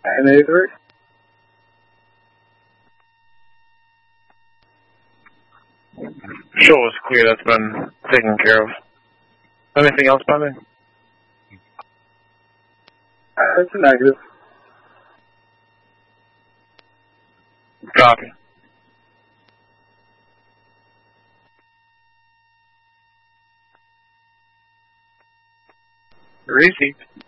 983. Show was clear. That's been taken care of. Anything else pending? It's a negative. Copy. Received.